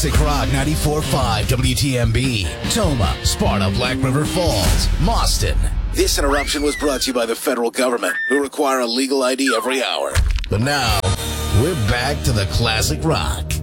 Classic Rock 94.5 WTMB. Toma, Sparta, Black River Falls, Mauston. This interruption was brought to you by the federal government, who require a legal ID every hour. But now, we're back to the Classic Rock.